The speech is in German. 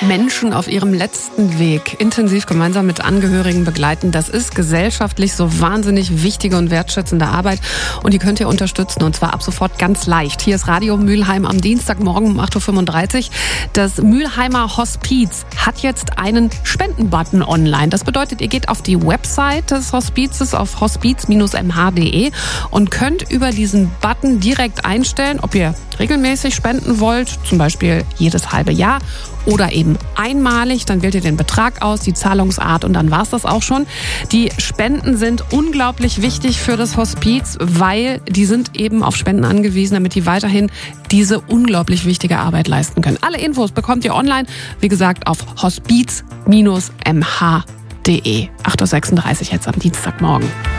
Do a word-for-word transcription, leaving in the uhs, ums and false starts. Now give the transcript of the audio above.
Menschen auf ihrem letzten Weg intensiv gemeinsam mit Angehörigen begleiten. Das ist gesellschaftlich so wahnsinnig wichtige und wertschätzende Arbeit. Und die könnt ihr unterstützen, und zwar ab sofort ganz leicht. Hier ist Radio Mülheim am Dienstagmorgen um acht Uhr fünfunddreißig. Das Mülheimer Hospiz hat jetzt einen Spendenbutton online. Das bedeutet, ihr geht auf die Website des Hospizes auf hospiz Bindestrich m h punkt d e und könnt über diesen Button direkt einstellen, ob ihr regelmäßig spenden wollt, zum Beispiel jedes halbe Jahr oder eben einmalig. Dann wählt ihr den Betrag aus, die Zahlungsart, und dann war's das auch schon. Die Spenden sind unglaublich wichtig für das Hospiz, weil die sind eben auf Spenden angewiesen, damit die weiterhin diese unglaublich wichtige Arbeit leisten können. Alle Infos bekommt ihr online, wie gesagt, auf hospiz Bindestrich m h punkt d e. acht Uhr sechsunddreißig jetzt am Dienstagmorgen.